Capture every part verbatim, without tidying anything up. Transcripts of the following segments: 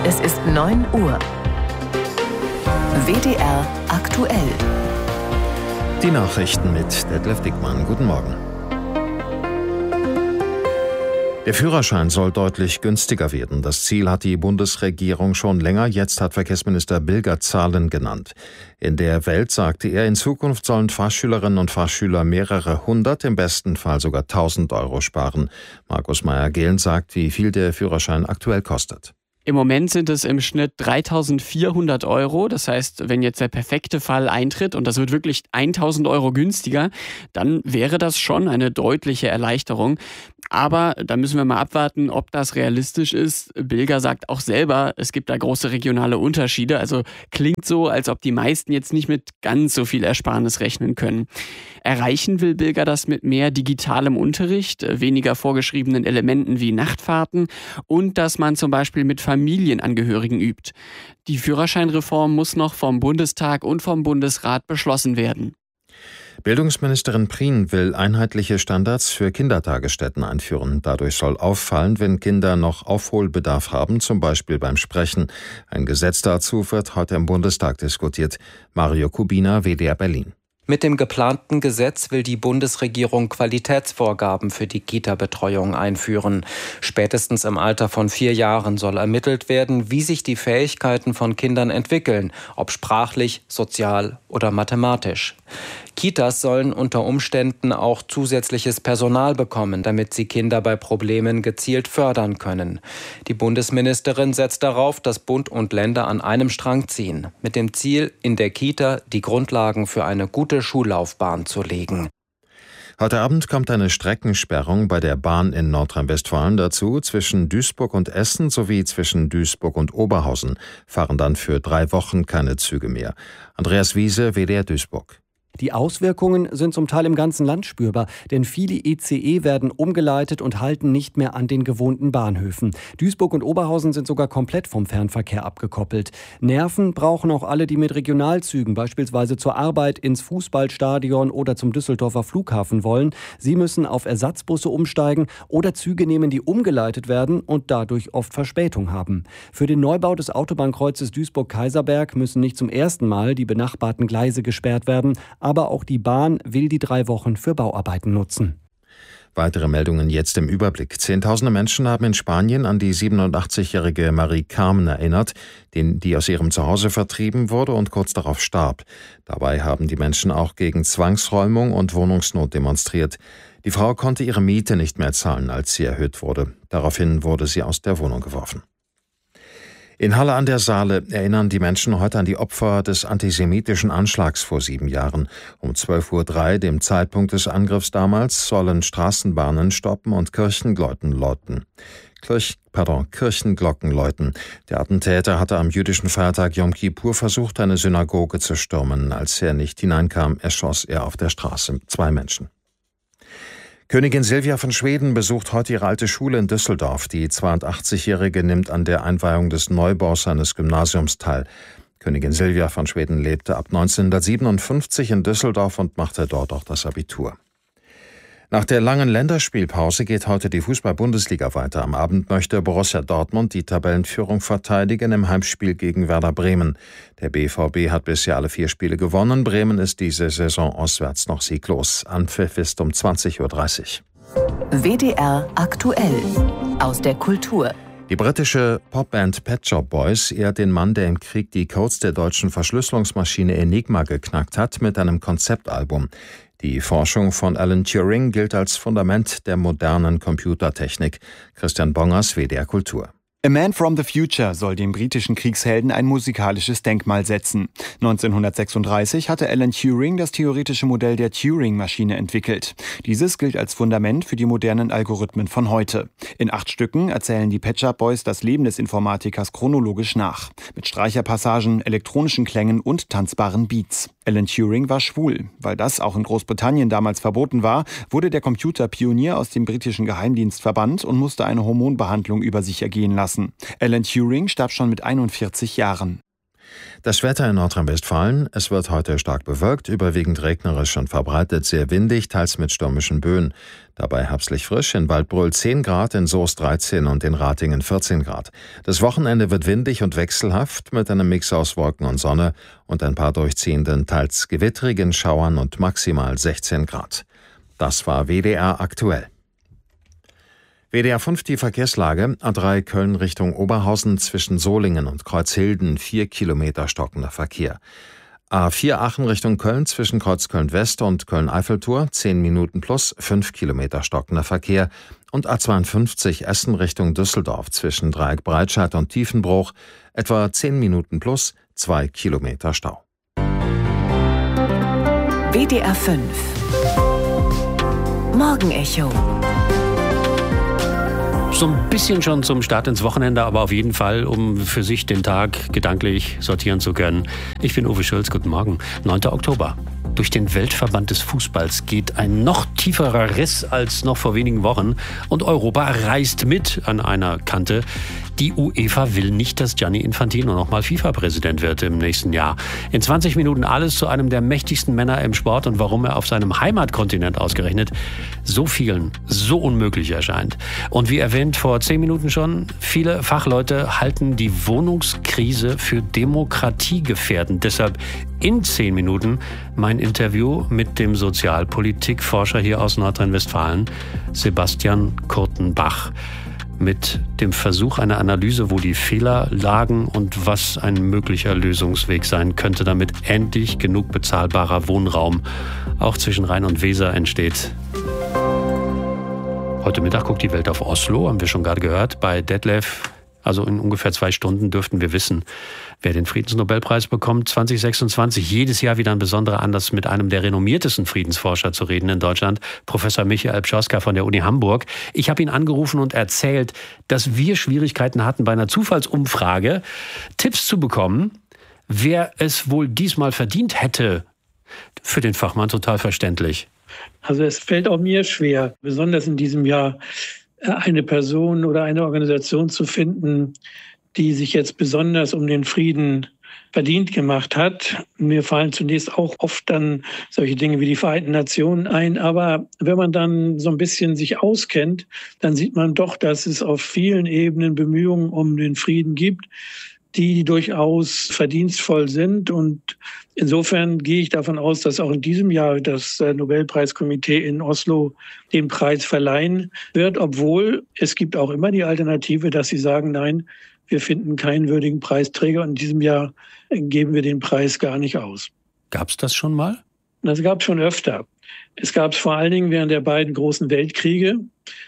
Es ist neun Uhr. W D R aktuell. Die Nachrichten mit Detlef Dickmann. Guten Morgen. Der Führerschein soll deutlich günstiger werden. Das Ziel hat die Bundesregierung schon länger. Jetzt hat Verkehrsminister Bilger Zahlen genannt. In der Welt, sagte er, in Zukunft sollen Fahrschülerinnen und Fahrschüler mehrere hundert, im besten Fall sogar tausend Euro sparen. Markus Meyer-Gehlen sagt, wie viel der Führerschein aktuell kostet. Im Moment sind es im Schnitt dreitausendvierhundert Euro. Das heißt, wenn jetzt der perfekte Fall eintritt und das wird wirklich tausend Euro günstiger, dann wäre das schon eine deutliche Erleichterung. Aber da müssen wir mal abwarten, ob das realistisch ist. Bilger sagt auch selber, es gibt da große regionale Unterschiede. Also klingt so, als ob die meisten jetzt nicht mit ganz so viel Ersparnis rechnen können. Erreichen will Bilger das mit mehr digitalem Unterricht, weniger vorgeschriebenen Elementen wie Nachtfahrten und dass man zum Beispiel mit Familienangehörigen übt. Die Führerscheinreform muss noch vom Bundestag und vom Bundesrat beschlossen werden. Bildungsministerin Prien will einheitliche Standards für Kindertagesstätten einführen. Dadurch soll auffallen, wenn Kinder noch Aufholbedarf haben, zum Beispiel beim Sprechen. Ein Gesetz dazu wird heute im Bundestag diskutiert. Mario Kubina, W D R Berlin. Mit dem geplanten Gesetz will die Bundesregierung Qualitätsvorgaben für die Kita-Betreuung einführen. Spätestens im Alter von vier Jahren soll ermittelt werden, wie sich die Fähigkeiten von Kindern entwickeln, ob sprachlich, sozial oder mathematisch. Kitas sollen unter Umständen auch zusätzliches Personal bekommen, damit sie Kinder bei Problemen gezielt fördern können. Die Bundesministerin setzt darauf, dass Bund und Länder an einem Strang ziehen, mit dem Ziel, in der Kita die Grundlagen für eine gute Schullaufbahn zu legen. Heute Abend kommt eine Streckensperrung bei der Bahn in Nordrhein-Westfalen dazu. Zwischen Duisburg und Essen sowie zwischen Duisburg und Oberhausen fahren dann für drei Wochen keine Züge mehr. Andreas Wiese, W D R Duisburg. Die Auswirkungen sind zum Teil im ganzen Land spürbar, denn viele I C E werden umgeleitet und halten nicht mehr an den gewohnten Bahnhöfen. Duisburg und Oberhausen sind sogar komplett vom Fernverkehr abgekoppelt. Nerven brauchen auch alle, die mit Regionalzügen, beispielsweise zur Arbeit, ins Fußballstadion oder zum Düsseldorfer Flughafen wollen. Sie müssen auf Ersatzbusse umsteigen oder Züge nehmen, die umgeleitet werden und dadurch oft Verspätung haben. Für den Neubau des Autobahnkreuzes Duisburg-Kaiserberg müssen nicht zum ersten Mal die benachbarten Gleise gesperrt werden. Aber auch die Bahn will die drei Wochen für Bauarbeiten nutzen. Weitere Meldungen jetzt im Überblick. Zehntausende Menschen haben in Spanien an die siebenundachtzigjährige Marie Carmen erinnert, die aus ihrem Zuhause vertrieben wurde und kurz darauf starb. Dabei haben die Menschen auch gegen Zwangsräumung und Wohnungsnot demonstriert. Die Frau konnte ihre Miete nicht mehr zahlen, als sie erhöht wurde. Daraufhin wurde sie aus der Wohnung geworfen. In Halle an der Saale erinnern die Menschen heute an die Opfer des antisemitischen Anschlags vor sieben Jahren. Um zwölf Uhr drei, dem Zeitpunkt des Angriffs damals, sollen Straßenbahnen stoppen und Kirchenglocken läuten. Kirch, pardon, Kirchenglocken läuten. Der Attentäter hatte am jüdischen Feiertag Yom Kippur versucht, eine Synagoge zu stürmen. Als er nicht hineinkam, erschoss er auf der Straße zwei Menschen. Königin Silvia von Schweden besucht heute ihre alte Schule in Düsseldorf. Die zweiundachtzigjährige nimmt an der Einweihung des Neubaus seines Gymnasiums teil. Königin Silvia von Schweden lebte ab neunzehnhundertsiebenundfünfzig in Düsseldorf und machte dort auch das Abitur. Nach der langen Länderspielpause geht heute die Fußball-Bundesliga weiter. Am Abend möchte Borussia Dortmund die Tabellenführung verteidigen im Heimspiel gegen Werder Bremen. Der B V B hat bisher alle vier Spiele gewonnen. Bremen ist diese Saison auswärts noch sieglos. Anpfiff ist um zwanzig Uhr dreißig. W D R aktuell aus der Kultur. Die britische Popband Pet Shop Boys ehrt den Mann, der im Krieg die Codes der deutschen Verschlüsselungsmaschine Enigma geknackt hat, mit einem Konzeptalbum. Die Forschung von Alan Turing gilt als Fundament der modernen Computertechnik. Christian Bongers, W D R Kultur. A Man from the Future soll dem britischen Kriegshelden ein musikalisches Denkmal setzen. neunzehnhundertsechsunddreißig hatte Alan Turing das theoretische Modell der Turing-Maschine entwickelt. Dieses gilt als Fundament für die modernen Algorithmen von heute. In acht Stücken erzählen die Pet Shop Boys das Leben des Informatikers chronologisch nach. Mit Streicherpassagen, elektronischen Klängen und tanzbaren Beats. Alan Turing war schwul. Weil das auch in Großbritannien damals verboten war, wurde der Computerpionier aus dem britischen Geheimdienst verbannt und musste eine Hormonbehandlung über sich ergehen lassen. Alan Turing starb schon mit einundvierzig Jahren. Das Wetter in Nordrhein-Westfalen: Es wird heute stark bewölkt, überwiegend regnerisch und verbreitet sehr windig, teils mit stürmischen Böen. Dabei herbstlich frisch, in Waldbröl zehn Grad, in Soest dreizehn und in Ratingen vierzehn Grad. Das Wochenende wird windig und wechselhaft mit einem Mix aus Wolken und Sonne und ein paar durchziehenden, teils gewittrigen Schauern und maximal sechzehn Grad. Das war W D R aktuell. W D R fünf, die Verkehrslage: A drei Köln Richtung Oberhausen zwischen Solingen und Kreuzhilden, vier Kilometer stockender Verkehr. A vier Aachen Richtung Köln zwischen Kreuzköln West und Köln-Eiffeltor, zehn Minuten plus, fünf Kilometer stockender Verkehr. Und A zweiundfünfzig Essen Richtung Düsseldorf zwischen Dreieck Breitscheid und Tiefenbruch, etwa zehn Minuten plus, zwei Kilometer Stau. W D R fünf Morgenecho. So ein bisschen schon zum Start ins Wochenende, aber auf jeden Fall, um für sich den Tag gedanklich sortieren zu können. Ich bin Uwe Schulz, guten Morgen. neunter Oktober. Durch den Weltverband des Fußballs geht ein noch tieferer Riss als noch vor wenigen Wochen. Und Europa reißt mit an einer Kante. Die UEFA will nicht, dass Gianni Infantino nochmal FIFA-Präsident wird im nächsten Jahr. In zwanzig Minuten alles zu einem der mächtigsten Männer im Sport und warum er auf seinem Heimatkontinent ausgerechnet so vielen so unmöglich erscheint. Und wie erwähnt vor zehn Minuten schon, viele Fachleute halten die Wohnungskrise für demokratiegefährdend. Deshalb in zehn Minuten mein Interview mit dem Sozialpolitikforscher hier aus Nordrhein-Westfalen, Sebastian Kurtenbach. Mit dem Versuch einer Analyse, wo die Fehler lagen und was ein möglicher Lösungsweg sein könnte, damit endlich genug bezahlbarer Wohnraum auch zwischen Rhein und Weser entsteht. Heute Mittag guckt die Welt auf Oslo, haben wir schon gerade gehört, bei Detlef. Also in ungefähr zwei Stunden dürften wir wissen, wer den Friedensnobelpreis bekommt zwanzig sechsundzwanzig. Jedes Jahr wieder ein besonderer Anlass, mit einem der renommiertesten Friedensforscher zu reden in Deutschland, Professor Michael Pschioska von der Uni Hamburg. Ich habe ihn angerufen und erzählt, dass wir Schwierigkeiten hatten, bei einer Zufallsumfrage Tipps zu bekommen, wer es wohl diesmal verdient hätte. Für den Fachmann total verständlich. Also es fällt auch mir schwer, besonders in diesem Jahr, eine Person oder eine Organisation zu finden, die sich jetzt besonders um den Frieden verdient gemacht hat. Mir fallen zunächst auch oft dann solche Dinge wie die Vereinten Nationen ein. Aber wenn man dann so ein bisschen sich auskennt, dann sieht man doch, dass es auf vielen Ebenen Bemühungen um den Frieden gibt, die durchaus verdienstvoll sind. Und insofern gehe ich davon aus, dass auch in diesem Jahr das Nobelpreiskomitee in Oslo den Preis verleihen wird, obwohl es gibt auch immer die Alternative, dass sie sagen, nein, wir finden keinen würdigen Preisträger und in diesem Jahr geben wir den Preis gar nicht aus. Gab es das schon mal? Das gab es schon öfter. Es gab es vor allen Dingen während der beiden großen Weltkriege.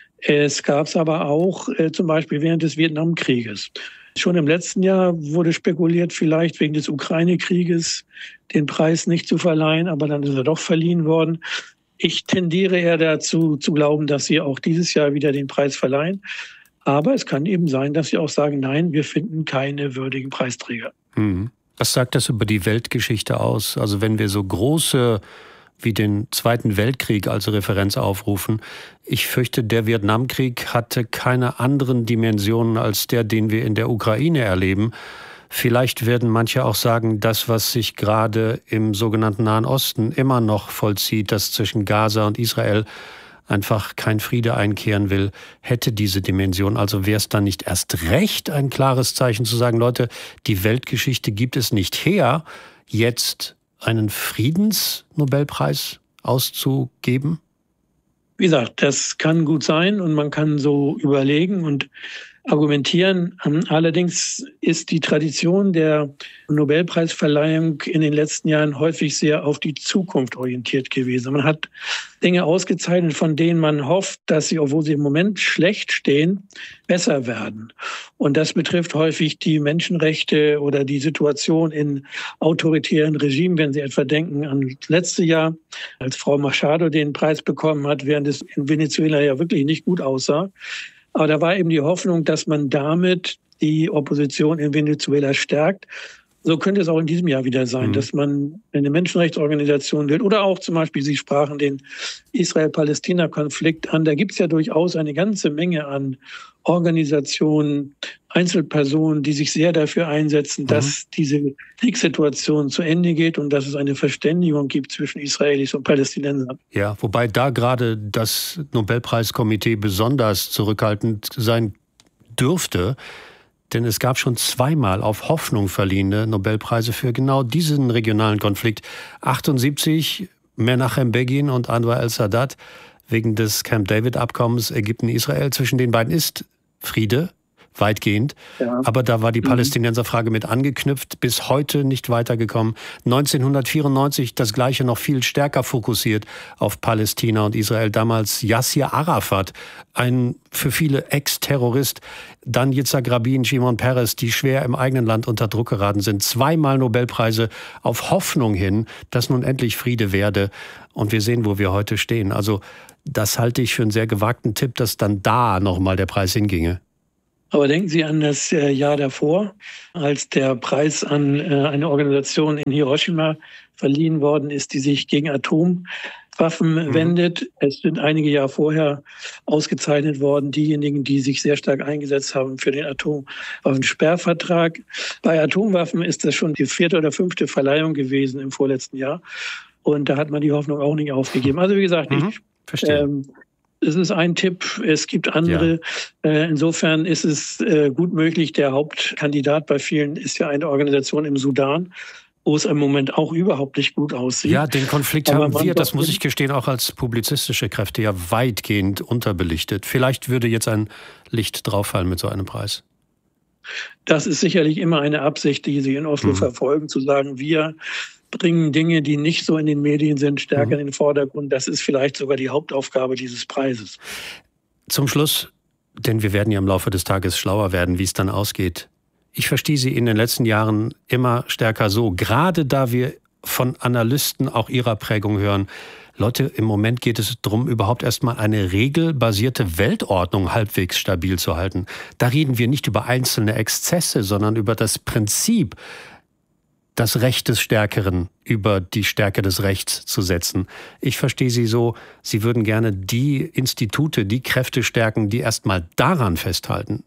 Es gab es aber auch äh, zum Beispiel während des Vietnamkrieges. Schon im letzten Jahr wurde spekuliert, vielleicht wegen des Ukraine-Krieges den Preis nicht zu verleihen, aber dann ist er doch verliehen worden. Ich tendiere eher dazu, zu glauben, dass sie auch dieses Jahr wieder den Preis verleihen. Aber es kann eben sein, dass sie auch sagen, nein, wir finden keine würdigen Preisträger. Hm. Was sagt das über die Weltgeschichte aus? Also wenn wir so große wie den Zweiten Weltkrieg als Referenz aufrufen. Ich fürchte, der Vietnamkrieg hatte keine anderen Dimensionen als der, den wir in der Ukraine erleben. Vielleicht werden manche auch sagen, das, was sich gerade im sogenannten Nahen Osten immer noch vollzieht, dass zwischen Gaza und Israel einfach kein Friede einkehren will, hätte diese Dimension. Also wäre es dann nicht erst recht ein klares Zeichen zu sagen, Leute, die Weltgeschichte gibt es nicht her, jetzt einen Friedensnobelpreis auszugeben? Wie gesagt, das kann gut sein und man kann so überlegen und argumentieren. Allerdings ist die Tradition der Nobelpreisverleihung in den letzten Jahren häufig sehr auf die Zukunft orientiert gewesen. Man hat Dinge ausgezeichnet, von denen man hofft, dass sie, obwohl sie im Moment schlecht stehen, besser werden. Und das betrifft häufig die Menschenrechte oder die Situation in autoritären Regimen. Wenn Sie etwa denken an das letzte Jahr, als Frau Machado den Preis bekommen hat, während es in Venezuela ja wirklich nicht gut aussah. Aber da war eben die Hoffnung, dass man damit die Opposition in Venezuela stärkt. So könnte es auch in diesem Jahr wieder sein, mhm. dass man eine Menschenrechtsorganisation will oder auch zum Beispiel, Sie sprachen den Israel-Palästina-Konflikt an. Da gibt es ja durchaus eine ganze Menge an Organisationen, Einzelpersonen, die sich sehr dafür einsetzen, mhm. dass diese Kriegssituation zu Ende geht und dass es eine Verständigung gibt zwischen Israelis und Palästinensern. Ja, wobei da gerade das Nobelpreiskomitee besonders zurückhaltend sein dürfte. Denn es gab schon zweimal auf Hoffnung verliehene Nobelpreise für genau diesen regionalen Konflikt. achtundsiebzig Menachem Begin und Anwar el-Sadat wegen des Camp David-Abkommens Ägypten-Israel. Zwischen den beiden ist Friede, weitgehend. Ja. Aber da war die Palästinenserfrage mit angeknüpft, bis heute nicht weitergekommen. neunzehnhundertvierundneunzig das Gleiche noch viel stärker fokussiert auf Palästina und Israel. Damals Yasser Arafat, ein für viele Ex-Terrorist. Dann Yitzhak Rabin, Shimon Peres, die schwer im eigenen Land unter Druck geraten sind. Zweimal Nobelpreise auf Hoffnung hin, dass nun endlich Friede werde. Und wir sehen, wo wir heute stehen. Also das halte ich für einen sehr gewagten Tipp, dass dann da nochmal der Preis hinginge. Aber denken Sie an das Jahr davor, als der Preis an eine Organisation in Hiroshima verliehen worden ist, die sich gegen Atomwaffen mhm. wendet. Es sind einige Jahre vorher ausgezeichnet worden, diejenigen, die sich sehr stark eingesetzt haben für den Atomwaffensperrvertrag. Bei Atomwaffen ist das schon die vierte oder fünfte Verleihung gewesen im vorletzten Jahr. Und da hat man die Hoffnung auch nicht aufgegeben. Also wie gesagt, mhm. ich verstehe. Ähm, Es ist ein Tipp, es gibt andere. Ja. Äh, insofern ist es äh, gut möglich. Der Hauptkandidat bei vielen ist ja eine Organisation im Sudan, wo es im Moment auch überhaupt nicht gut aussieht. Ja, den Konflikt Aber haben wir, das muss ich gestehen, auch als publizistische Kräfte ja weitgehend unterbelichtet. Vielleicht würde jetzt ein Licht drauffallen mit so einem Preis. Das ist sicherlich immer eine Absicht, die Sie in Oslo mhm. verfolgen, zu sagen, wir bringen Dinge, die nicht so in den Medien sind, stärker mhm. in den Vordergrund. Das ist vielleicht sogar die Hauptaufgabe dieses Preises. Zum Schluss, denn wir werden ja im Laufe des Tages schlauer werden, wie es dann ausgeht. Ich verstehe Sie in den letzten Jahren immer stärker so, gerade da wir von Analysten auch ihrer Prägung hören. Leute, im Moment geht es darum, überhaupt erstmal eine regelbasierte Weltordnung halbwegs stabil zu halten. Da reden wir nicht über einzelne Exzesse, sondern über das Prinzip, das Recht des Stärkeren über die Stärke des Rechts zu setzen. Ich verstehe Sie so, Sie würden gerne die Institute, die Kräfte stärken, die erstmal daran festhalten.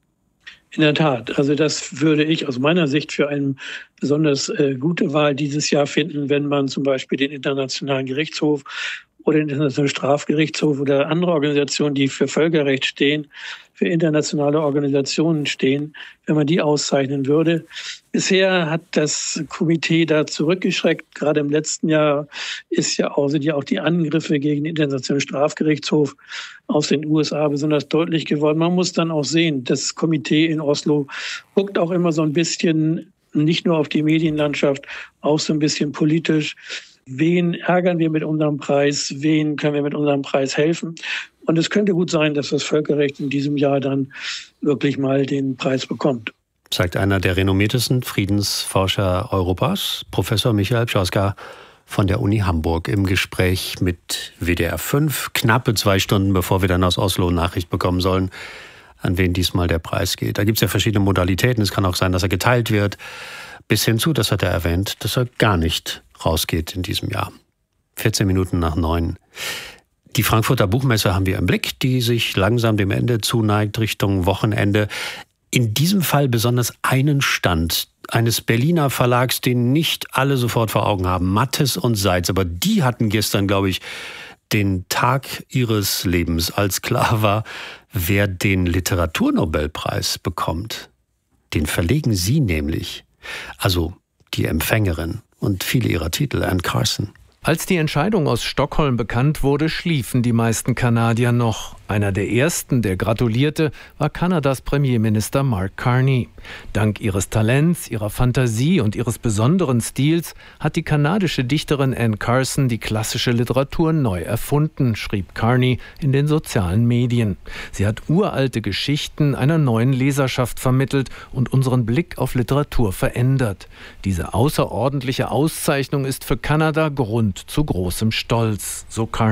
In der Tat. Also das würde ich aus meiner Sicht für eine besonders äh, gute Wahl dieses Jahr finden, wenn man zum Beispiel den Internationalen Gerichtshof oder den Internationalen Strafgerichtshof oder andere Organisationen, die für Völkerrecht stehen, für internationale Organisationen stehen, wenn man die auszeichnen würde. Bisher hat das Komitee da zurückgeschreckt. Gerade im letzten Jahr ist ja auch, sind ja auch die Angriffe gegen den Internationalen Strafgerichtshof aus den U S A besonders deutlich geworden. Man muss dann auch sehen, das Komitee in Oslo guckt auch immer so ein bisschen nicht nur auf die Medienlandschaft, auch so ein bisschen politisch. Wen ärgern wir mit unserem Preis? Wen können wir mit unserem Preis helfen? Und es könnte gut sein, dass das Völkerrecht in diesem Jahr dann wirklich mal den Preis bekommt. Sagt einer der renommiertesten Friedensforscher Europas, Professor Michael Pschorska von der Uni Hamburg, im Gespräch mit W D R fünf, knappe zwei Stunden bevor wir dann aus Oslo Nachricht bekommen sollen, an wen diesmal der Preis geht. Da gibt es ja verschiedene Modalitäten. Es kann auch sein, dass er geteilt wird, bis hin zu, das hat er erwähnt, dass er gar nicht rausgeht in diesem Jahr. vierzehn Minuten nach neun. Die Frankfurter Buchmesse haben wir im Blick, die sich langsam dem Ende zuneigt, Richtung Wochenende. In diesem Fall besonders einen Stand eines Berliner Verlags, den nicht alle sofort vor Augen haben, Mattes und Seitz. Aber die hatten gestern, glaube ich, den Tag ihres Lebens, als klar war, wer den Literaturnobelpreis bekommt. Den verlegen sie nämlich. Also die Empfängerin und viele ihrer Titel, Anne Carson. Als die Entscheidung aus Stockholm bekannt wurde, schliefen die meisten Kanadier noch. Einer der ersten, der gratulierte, war Kanadas Premierminister Mark Carney. Dank ihres Talents, ihrer Fantasie und ihres besonderen Stils hat die kanadische Dichterin Anne Carson die klassische Literatur neu erfunden, schrieb Carney in den sozialen Medien. Sie hat uralte Geschichten einer neuen Leserschaft vermittelt und unseren Blick auf Literatur verändert. Diese außerordentliche Auszeichnung ist für Kanada Grund zu großem Stolz, so Carney.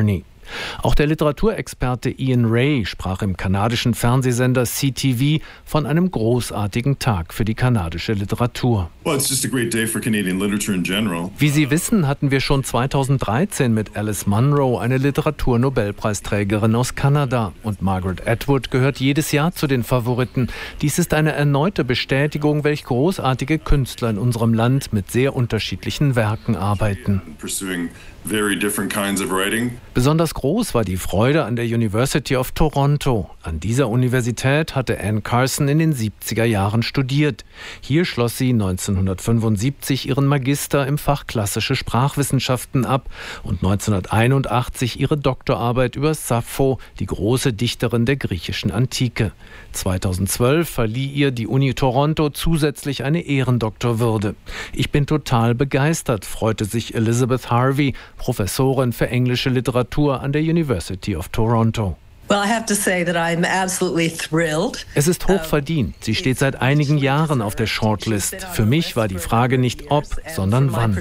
Auch der Literaturexperte Ian Ray sprach im kanadischen Fernsehsender C T V von einem großartigen Tag für die kanadische Literatur. Wie Sie wissen, hatten wir schon zweitausenddreizehn mit Alice Munro eine Literaturnobelpreisträgerin aus Kanada. Und Margaret Atwood gehört jedes Jahr zu den Favoriten. Dies ist eine erneute Bestätigung, welch großartige Künstler in unserem Land mit sehr unterschiedlichen Werken arbeiten. Besonders groß war die Freude an der University of Toronto. An dieser Universität hatte Anne Carson in den siebziger Jahren studiert. Hier schloss sie neunzehnhundertfünfundsiebzig ihren Magister im Fach Klassische Sprachwissenschaften ab und neunzehnhunderteinundachtzig ihre Doktorarbeit über Sappho, die große Dichterin der griechischen Antike. zweitausendzwölf verlieh ihr die Uni Toronto zusätzlich eine Ehrendoktorwürde. Ich bin total begeistert, freute sich Elizabeth Harvey, Professorin für englische Literatur an der University of Toronto. Es ist hoch verdient. Sie steht seit einigen Jahren auf der Shortlist. Für mich war die Frage nicht ob, sondern wann.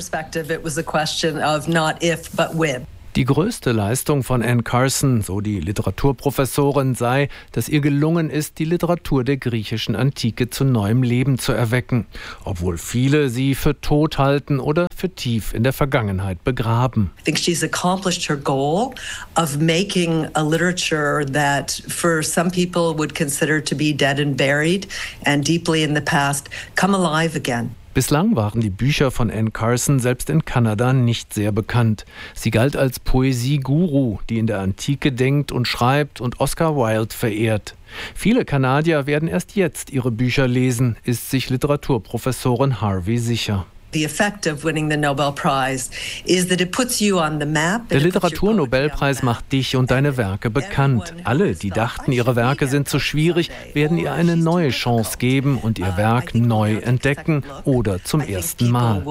Die größte Leistung von Anne Carson, so die Literaturprofessorin, sei, dass ihr gelungen ist, die Literatur der griechischen Antike zu neuem Leben zu erwecken, obwohl viele sie für tot halten oder für tief in der Vergangenheit begraben. I think she's accomplished her goal of making a literature that for some people would consider to be dead and buried and deeply in the past come alive again. Bislang waren die Bücher von Anne Carson selbst in Kanada nicht sehr bekannt. Sie galt als Poesie-Guru, die in der Antike denkt und schreibt und Oscar Wilde verehrt. Viele Kanadier werden erst jetzt ihre Bücher lesen, ist sich Literaturprofessorin Harvey sicher. Der Literaturnobelpreis macht dich und deine Werke bekannt. Alle, die dachten, ihre Werke sind zu schwierig, werden ihr eine neue Chance geben und ihr Werk neu entdecken oder zum ersten Mal.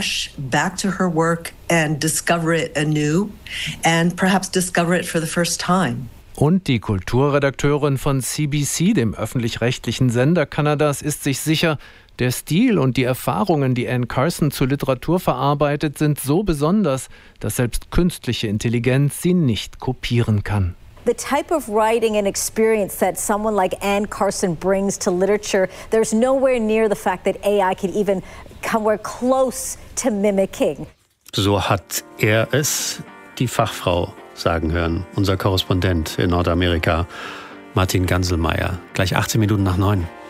Und die Kulturredakteurin von C B C, dem öffentlich-rechtlichen Sender Kanadas, ist sich sicher, der Stil und die Erfahrungen, die Anne Carson zur Literatur verarbeitet, sind so besonders, dass selbst künstliche Intelligenz sie nicht kopieren kann. The type of writing and experience that someone like Anne Carson brings to literature, there's nowhere near the fact that A I could even come close to mimicking. So hat er es, die Fachfrau, sagen hören. Unser Korrespondent in Nordamerika, Martin Ganselmeier. Gleich achtzehn Minuten nach neun.